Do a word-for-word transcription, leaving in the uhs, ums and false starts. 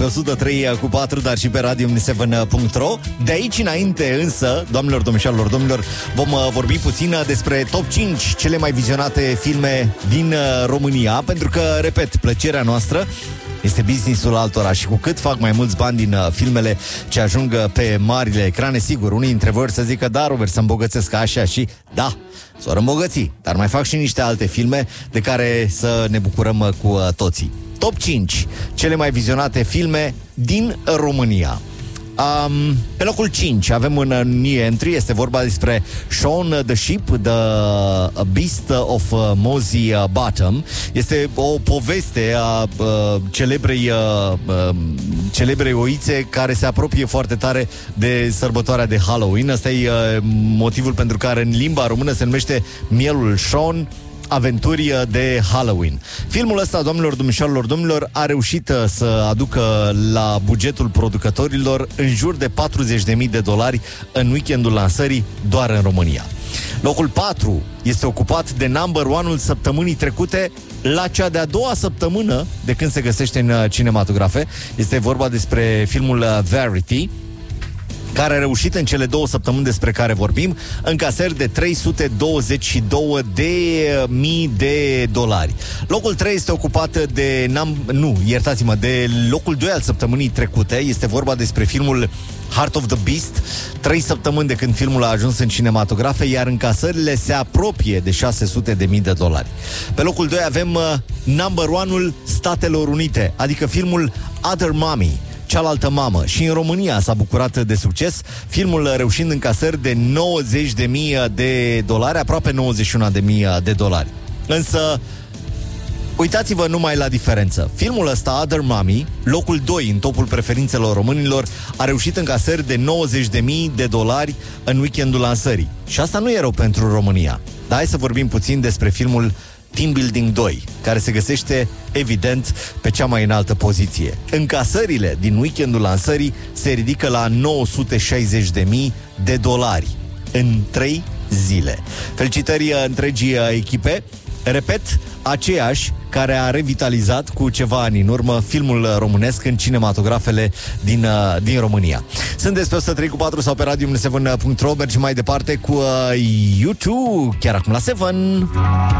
pe o sută trei cu patru, dar și pe radio șapte punct ro. De aici înainte însă, doamnelor, domnișoarelor, domnilor, vom uh, vorbi puțin despre top cinci cele mai vizionate filme din uh, România, pentru că, repet, plăcerea noastră este businessul altora și cu cât fac mai mulți bani din uh, filmele ce ajung pe marile ecrane, sigur, unii dintre voi să zică, da, Robert, să îmbogățesc așa și da, s-or îmbogăți, dar mai fac și niște alte filme de care să ne bucurăm uh, cu uh, toții. Top cinci cele mai vizionate filme din România. Um, pe locul cinci avem un new entry, este vorba despre Shaun the Sheep, The Beast of Mosey Bottom. Este o poveste a uh, celebrei, uh, uh, celebrei oițe care se apropie foarte tare de sărbătoarea de Halloween. Asta e uh, motivul pentru care în limba română se numește Mielul Shaun, aventuri de Halloween. Filmul ăsta, doamnelor, domnișoarelor, domnilor, a reușit să aducă la bugetul producătorilor în jur de patruzeci de mii de dolari în weekendul lansării doar în România. Locul patru este ocupat de number one-ul săptămânii trecute la cea de-a doua săptămână de când se găsește în cinematografe. Este vorba despre filmul Verity, care a reușit în cele două săptămâni despre care vorbim încasări de trei sute douăzeci și două de mii de dolari. Locul trei este ocupat de nam- nu, iertați-mă, de locul doi al săptămânii trecute. Este vorba despre filmul Heart of the Beast, trei săptămâni de când filmul a ajuns în cinematografe, iar încasările se apropie de șase sute de mii de dolari. Pe locul doi avem uh, number one-ul Statelor Unite, adică filmul Other Mommy, Cealaltă mamă, și în România s-a bucurat de succes, filmul reușind încasări de nouăzeci de mii de dolari, aproape nouăzeci și unu de mii de dolari. Însă, uitați-vă numai la diferență. Filmul ăsta, Other Mommy, locul doi în topul preferințelor românilor, a reușit încasări de nouăzeci de mii de dolari în weekendul lansării. Și asta nu e rău pentru România. Dar hai să vorbim puțin despre filmul Team Building doi, care se găsește, evident, pe cea mai înaltă poziție. Încasările din weekendul lansării se ridică la nouă sute șaizeci de mii de dolari în trei zile. Felicitări întregii echipe. Repet, aceeași care a revitalizat cu ceva ani în urmă filmul românesc în cinematografele din, din România. Sunteți pe o sută trei cu patru sau pe radio șapte punct ro. Mergem mai departe cu uh, YouTube, chiar acum la șapte.